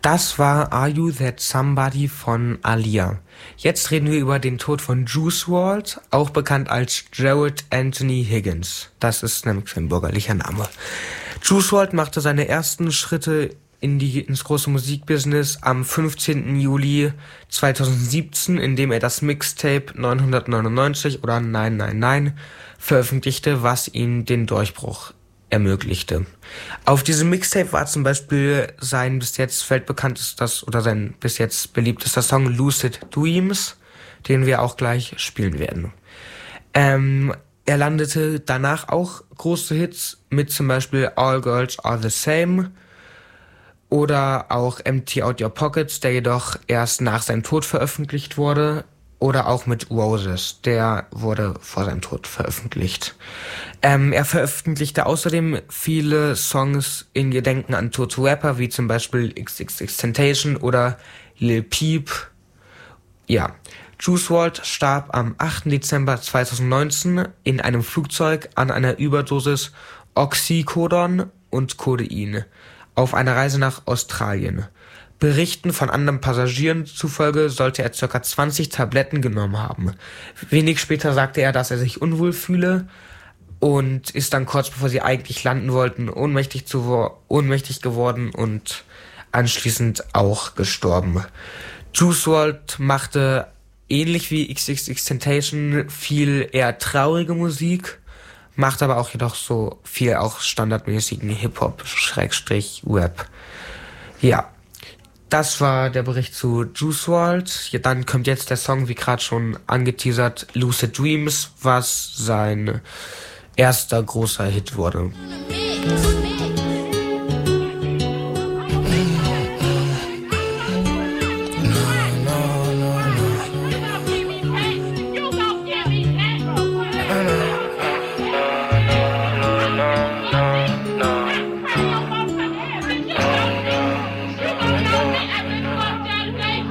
Das war Are You That Somebody von Aaliyah. Jetzt reden wir über den Tod von Juice WRLD, auch bekannt als Jarrett Anthony Higgins. Das ist nämlich sein bürgerlicher Name. Juice WRLD machte seine ersten Schritte ins große Musikbusiness am 15. Juli 2017, indem er das Mixtape 999 oder 999 veröffentlichte, was ihm den Durchbruch ermöglichte. Auf diesem Mixtape war zum Beispiel sein bis jetzt weltbekanntestes oder sein bis jetzt beliebtester Song Lucid Dreams, den wir auch gleich spielen werden. Er landete danach auch große Hits mit zum Beispiel All Girls Are the Same oder auch Empty Out Your Pockets, der jedoch erst nach seinem Tod veröffentlicht wurde, oder auch mit Roses, der wurde vor seinem Tod veröffentlicht. Er veröffentlichte außerdem viele Songs in Gedenken an tote Rapper, wie zum Beispiel XXXTentacion oder Lil Peep. Ja, Juice WRLD starb am 8. Dezember 2019 in einem Flugzeug an einer Überdosis Oxycodon und Codein auf einer Reise nach Australien. Berichten von anderen Passagieren zufolge sollte er ca. 20 Tabletten genommen haben. Wenig später sagte er, dass er sich unwohl fühle und ist dann kurz bevor sie eigentlich landen wollten, ohnmächtig geworden und anschließend auch gestorben. Juice WRLD machte ähnlich wie XXXTentacion viel eher traurige Musik, macht aber auch jedoch so viel auch standardmäßigen Hip-Hop/Rap. Ja. Das war der Bericht zu Juice WRLD. Ja, dann kommt jetzt der Song, wie gerade schon angeteasert, Lucid Dreams, was sein erster großer Hit wurde.